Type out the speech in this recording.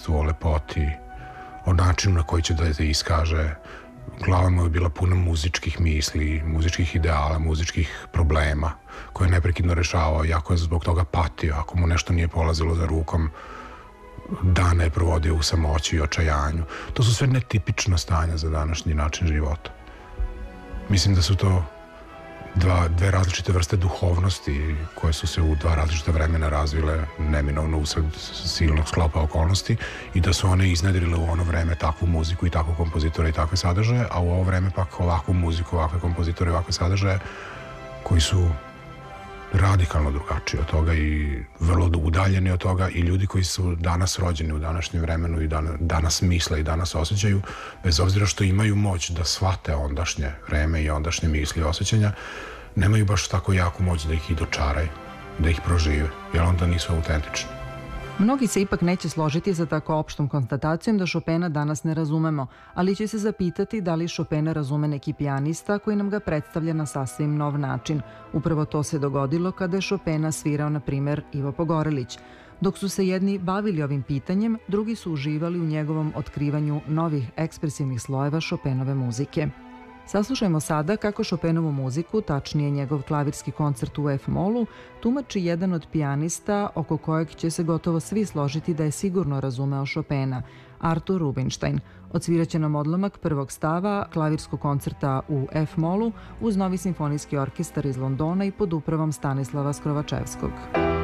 čovečanstvu, o lepoti, o načinu na koji će da se iskaže. Glava mu je bila puna muzičkih misli, muzičkih ideala, muzičkih problema koje je neprekidno rešavao, jako je zbog toga patio. Ako mu nešto nije polazilo za rukom, dane je provodio u samoći i očajanju. To su sve netipična stanja za današnji način života. Mislim da su to dve različite vrste duhovnosti koje su se u dva različita vremena razvile neminovno usred silnog sklopa okolnosti i da su one iznedrile u ono vreme takvu muziku i takvu kompozitora i takve sadržaje, a u ovo vreme pak ovakvu muziku, ovakve kompozitore i ovakve sadržaje koji su radikalno drugačiji od toga i vrlo udaljeni od toga i ljudi koji su danas rođeni u današnjem vremenu i danas misle i danas osjećaju, bez obzira što imaju moć da shvate ondašnje vreme i ondašnje misli i osjećanja, nemaju baš tako jaku moć da ih i dočaraju, da ih prožive, jer onda nisu autentični. Mnogi se ipak neće složiti sa tako opštom konstatacijom da Chopina danas ne razumemo, ali će se zapitati da li Chopina razume neki pijanista koji nam ga predstavlja na sasvim nov način. Upravo to se dogodilo kada je Chopina svirao, na primer, Ivo Pogorelić. Dok su se jedni bavili ovim pitanjem, drugi su uživali u njegovom otkrivanju novih ekspresivnih slojeva Chopinove muzike. Saslušajmo sada kako Chopinovu muziku, tačnije njegov klavirski koncert u F-molu, tumači jedan od pijanista oko kojeg će se gotovo svi složiti da je sigurno razumeo Chopina, Artur Rubinstein. Odsviraće nam odlomak prvog stava klavirskog koncerta u F-molu uz Novi simfonijski orkestar iz Londona i pod upravom Stanislava Skrovačevskog.